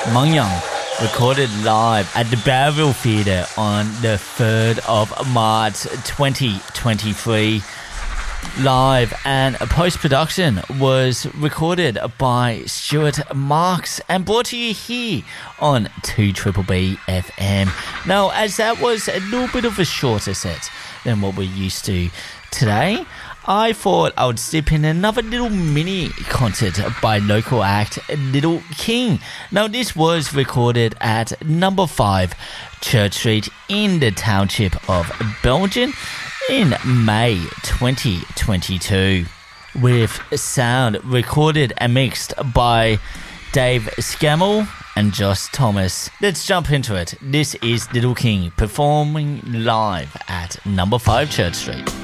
Myung recorded live at the Barrel Theatre on the 3rd of March 2023. Live and post-production was recorded by Stuart Marks and brought to you here on 2BBB FM. Now, as that was a little bit of a shorter set than what we're used to today, I thought I would slip in another little mini concert by local act Little King. Now, this was recorded at number 5 Church Street in the township of Belgium in May 2022, with sound recorded and mixed by Dave Scammell and Josh Thomas. Let's jump into it. This is Little King performing live at number 5 Church Street.